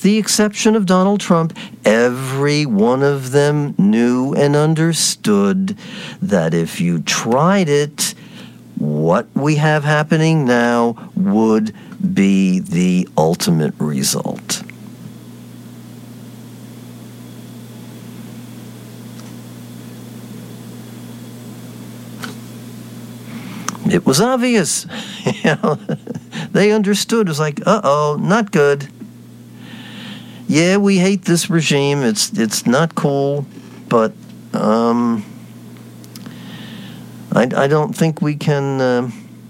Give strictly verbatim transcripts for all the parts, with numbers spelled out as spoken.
the exception of Donald Trump, every one of them knew and understood that if you tried it, what we have happening now would be the ultimate result. It was obvious. You know, they understood. It was like, uh-oh, not good. Yeah, we hate this regime. It's it's not cool, but um, I, I don't think we can. Uh,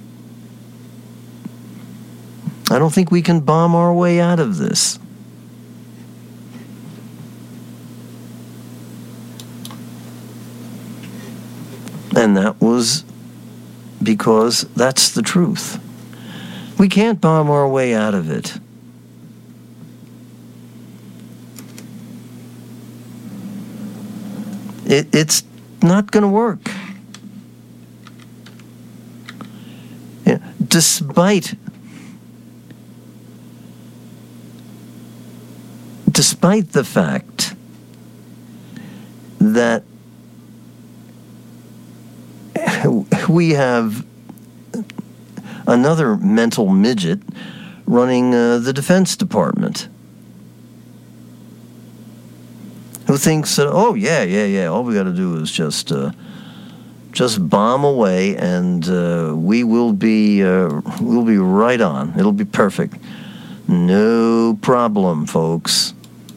I don't think we can bomb our way out of this. And that was because that's the truth. We can't bomb our way out of it. It it's not going to work. Yeah, despite despite the fact that we have another mental midget running uh, the Defense Department who thinks that, oh, yeah, yeah, yeah, all we got to do is just uh, just bomb away and uh, we will be uh, we'll be right on. It'll be perfect. No problem, folks.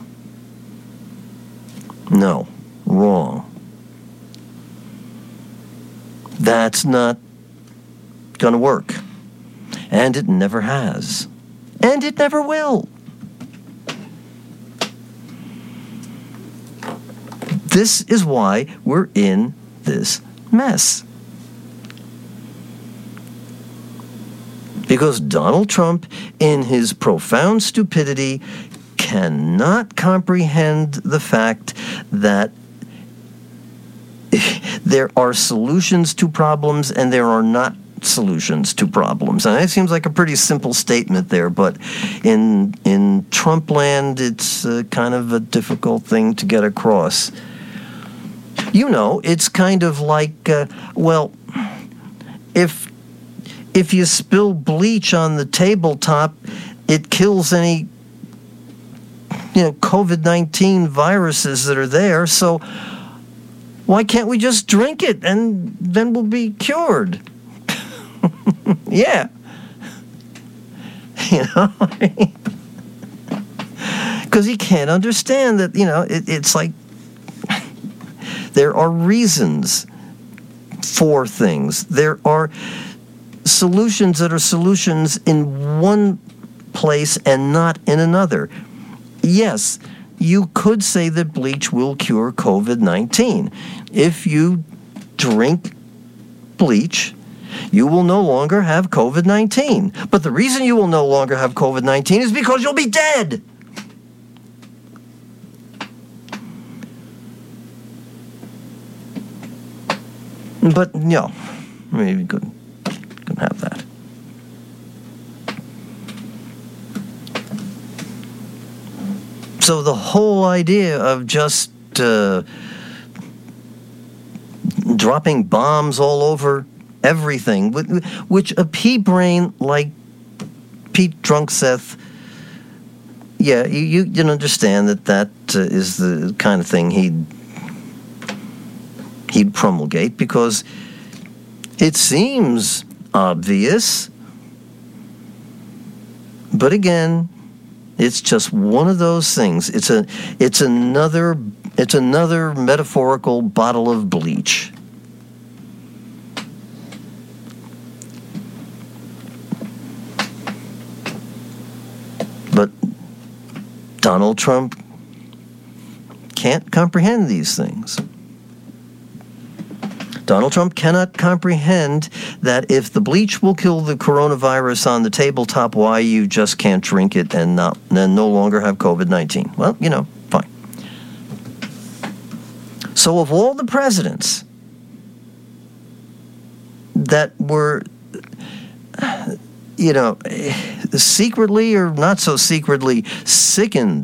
No, wrong. That's not going to work. And it never has. And it never will. This is why we're in this mess. Because Donald Trump, in his profound stupidity, cannot comprehend the fact that there are solutions to problems and there are not solutions to problems. And it seems like a pretty simple statement there, but in in Trump land, it's uh, kind of a difficult thing to get across. You know, it's kind of like, uh, well, if if you spill bleach on the tabletop, it kills any, you know, covid nineteen viruses that are there, so why can't we just drink it and then we'll be cured? Yeah. You know? Because he can't understand that, you know, it, it's like there are reasons for things. There are solutions that are solutions in one place and not in another. Yes, you could say that bleach will cure covid nineteen. If you drink bleach, you will no longer have covid nineteen. But the reason you will no longer have covid nineteen is because you'll be dead. But no, maybe we couldn't, couldn't have that. So the whole idea of just uh, dropping bombs all over everything, which a pea brain like Pete Drunkseth, yeah, you, you can understand that that uh, is the kind of thing he'd he'd promulgate because it seems obvious, but again, it's just one of those things. It's a, it's another, it's another metaphorical bottle of bleach. But Donald Trump can't comprehend these things. Donald Trump cannot comprehend that if the bleach will kill the coronavirus on the tabletop, why you just can't drink it and not and no longer have covid nineteen. Well, you know, fine. So of all the presidents that were, you know, secretly or not so secretly sickened